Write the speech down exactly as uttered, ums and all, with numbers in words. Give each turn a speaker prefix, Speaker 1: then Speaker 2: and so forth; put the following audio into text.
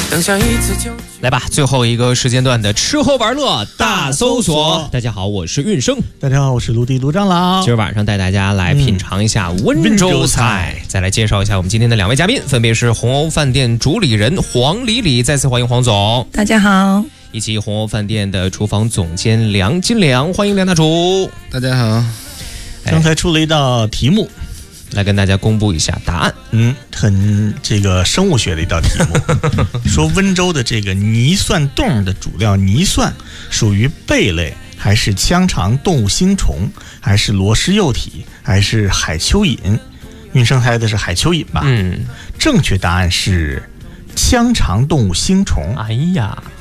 Speaker 1: 等下一次就
Speaker 2: 来吧，最后一个时间段的吃喝玩乐大搜索。大家好，我是运生。
Speaker 3: 大家好，我是陆地陆长老。
Speaker 2: 今儿晚上带大家来品尝一下温州菜，嗯、再来介绍一下我们今天的两位嘉宾，分别是红欧饭店主理人黄李李，再次欢迎黄总。
Speaker 4: 大家好。
Speaker 2: 以及红欧饭店的厨房总监梁金良，欢迎梁大厨。
Speaker 5: 大家好。
Speaker 3: 刚才出了一道题目。
Speaker 2: 来跟大家公布一下答案。
Speaker 3: 嗯，很这个生物学的一道题目，说温州的这个泥蒜冻的主料泥蒜属于贝类，还是腔肠动物星虫，还是螺蛳幼体，还是海蚯蚓？运生猜的是海蚯蚓吧？
Speaker 2: 嗯，
Speaker 3: 正确答案是腔肠动物星虫。
Speaker 2: 哎呀，